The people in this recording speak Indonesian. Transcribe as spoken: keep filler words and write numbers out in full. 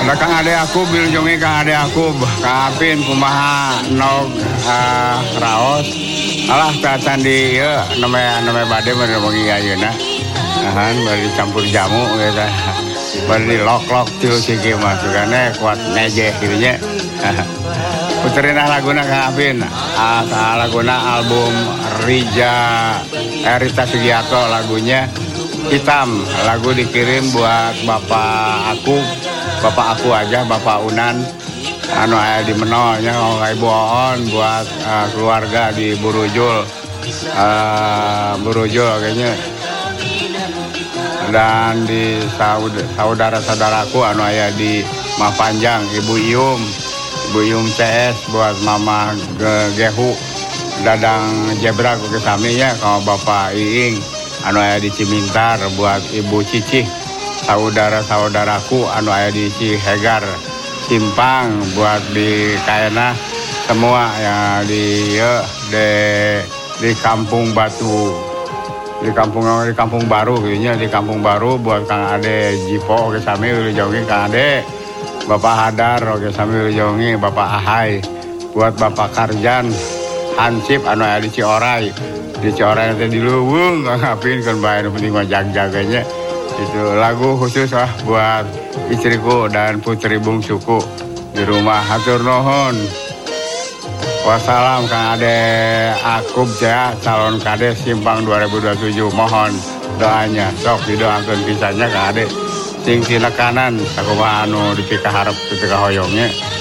Da Kang Ade aku biljongi Kang Ade aku Kang Apin kumaha nog uh, raos alah tatan di ieu namanya namanya bade mah bengi ayeuna nahan bari dicampur jamu gitu bari dilok-lok tilu sigi mah sugane kuat ngejeh kitu nya puterina laguna Kang Apin ah, laguna album Rija Rita Sugiarto lagunya Hitam, lagu dikirim buat bapak aku, bapak aku aja, bapak Unan, anu aya di Menolnya, kalau Ibu Oon buat uh, keluarga di Burujul, uh, Burujul kayaknya, dan di saudara-saudaraku anu aya di Mapanjang, Ibu Ium, Ibu Ium C S buat Mama Gehu, Dadang Jebra kesaminya, kalau bapak Iing. Anu aya di Cimintar buat Ibu Cici, saudara-saudaraku anu aya di Cihegar, Simpang buat di Kaena semua ya di ya, de, di Kampung Batu, di kampung di Kampung Baru kayaknya di Kampung Baru buat Kang Ade Jipo oke sami wilujongi Kang Ade, Bapak Hadar oke sami wilujongi Bapak Ahai, buat Bapak Karjan Hansip anu aya di Cioray. Di Cioray nanti diluwung ngapin kan bayar penting jag-jaganya itu lagu khusus lah buat istriku dan putri bungsuku di rumah hatur nuhun wassalam Kang Ade Akub ya calon kades Simpang dua ribu dua puluh tujuh mohon doanya sok didoakeun pisannya Kang Ade sing tina kanan sakumaha anu dipikaharep ketika hoyongnya